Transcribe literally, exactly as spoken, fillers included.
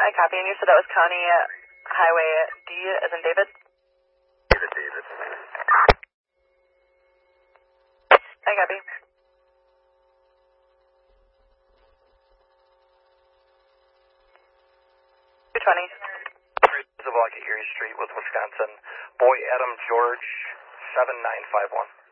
I copy, and you said that was County Highway D as in David? David, David. I copy. two twenty. Zavaki, Erie Street with Wisconsin. Boy Adam George, seven nine five one.